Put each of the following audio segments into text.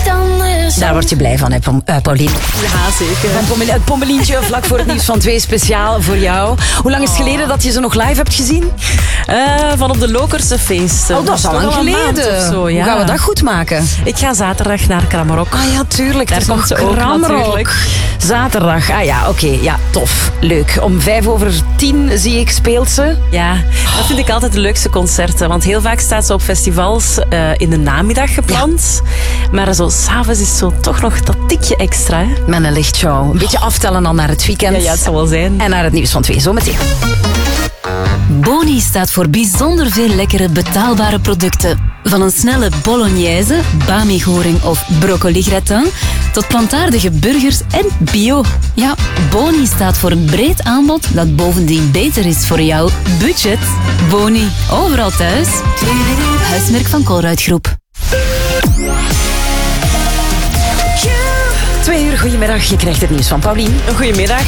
Daar word je blij van, hè, Pauline? Ja, zeker. Het Pommelientje vlak voor het nieuws van 2 speciaal voor jou. Hoe lang is het geleden dat je ze nog live hebt gezien? Van op de Lokerse feesten. Oh, dat is al lang geleden. Zo, ja. Hoe gaan we dat goed maken? Ik ga zaterdag naar Kramerok. Ah ja, tuurlijk. Daar komt ze ook natuurlijk. Zaterdag. Ah ja, oké. Ja, tof. Leuk. Om 9:55 zie ik speelt ze. Ja, dat vind ik altijd de leukste concerten. Want heel vaak staat ze op festivals in de namiddag gepland. Ja. Maar zo s'avonds is zo toch nog dat tikje extra. Hè? Met een lichtshow. Een beetje aftellen dan naar het weekend. Ja, het zal wel zijn. En naar het nieuws van 2 zometeen. Boni staat voor bijzonder veel lekkere betaalbare producten. Van een snelle bolognese, bami-goring of broccoli-gratin tot plantaardige burgers en bio. Ja, Boni staat voor een breed aanbod dat bovendien beter is voor jouw budget. Boni, overal thuis. Huismerk van Colruyt Groep. 2 uur, goedemiddag. Je krijgt het nieuws van Paulien. Goedemiddag.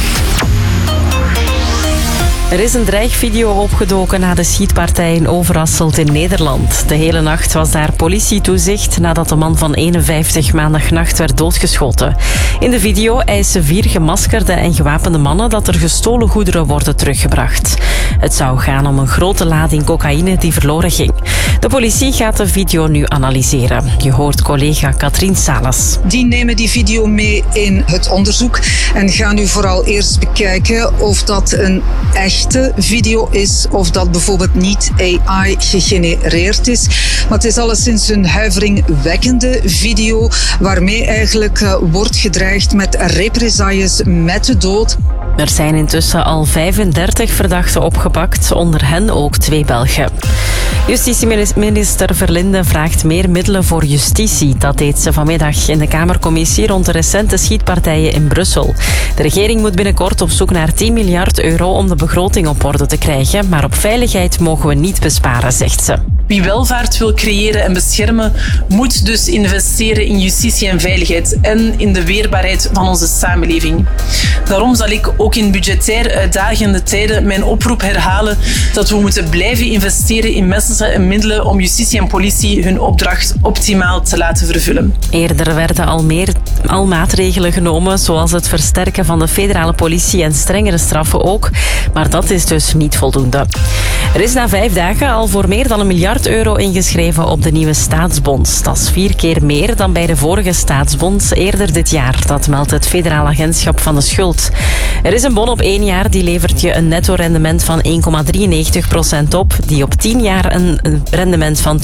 Er is een dreigvideo opgedoken na de schietpartij in Overasselt in Nederland. De hele nacht was daar politietoezicht nadat de man van 51 maandagnacht werd doodgeschoten. In de video eisen 4 gemaskerde en gewapende mannen dat er gestolen goederen worden teruggebracht. Het zou gaan om een grote lading cocaïne die verloren ging. De politie gaat de video nu analyseren. Je hoort collega Katrien Sales. Die nemen die video mee in het onderzoek en gaan nu vooral eerst bekijken of dat een echte video is of dat bijvoorbeeld niet AI gegenereerd is. Maar het is alleszins een huiveringwekkende video waarmee eigenlijk wordt gedreigd met represailles met de dood. Er zijn intussen al 35 verdachten opgepakt, onder hen ook 2 Belgen. Justitieminister Verlinde vraagt meer middelen voor justitie. Dat deed ze vanmiddag in de Kamercommissie rond de recente schietpartijen in Brussel. De regering moet binnenkort op zoek naar 10 miljard euro om de begroting op orde te krijgen, maar op veiligheid mogen we niet besparen, zegt ze. Wie welvaart wil creëren en beschermen, moet dus investeren in justitie en veiligheid en in de weerbaarheid van onze samenleving. Daarom zal ik ook in budgetair uitdagende tijden mijn oproep herhalen dat we moeten blijven investeren in mensen en middelen om justitie en politie hun opdracht optimaal te laten vervullen. Eerder werden al maatregelen genomen, zoals het versterken van de federale politie en strengere straffen ook, maar dat is dus niet voldoende. Er is na 5 dagen al voor meer dan €1 miljard ingeschreven op de nieuwe staatsbond. Dat is 4 keer meer dan bij de vorige staatsbond eerder dit jaar. Dat meldt het Federaal Agentschap van de Schuld. Er is een bon op 1 jaar, die levert je een netto-rendement van 1,93% op, die op 10 jaar een rendement van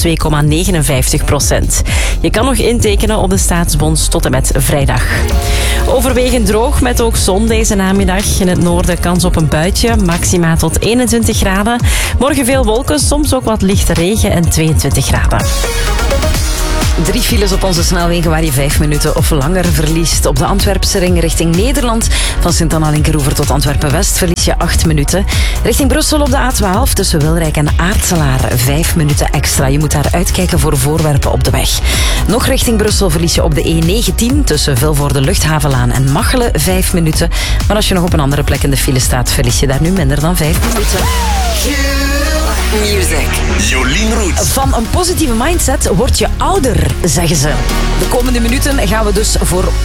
2,59%. Je kan nog intekenen op de staatsbond tot en met vrijdag. Overwegend droog met ook zon deze namiddag. In het noorden kans op een buitje, maxima tot 21 graden. Morgen veel wolken, soms ook wat lichte regen en 22 graden. 3 files op onze snelwegen waar je 5 minuten of langer verliest. Op de Antwerpse ring richting Nederland. Van Sint-Anna-Linkeroever tot Antwerpen-West verlies je 8 minuten. Richting Brussel op de A12 tussen Wilrijk en Aartselaar 5 minuten extra. Je moet daar uitkijken voor voorwerpen op de weg. Nog richting Brussel verlies je op de E19 tussen Vilvoorde Luchthavenlaan en Machelen 5 minuten. Maar als je nog op een andere plek in de file staat, verlies je daar nu minder dan 5 minuten. Music. Jolien Roets. Van een positieve mindset word je ouder, zeggen ze. De komende minuten gaan we dus voor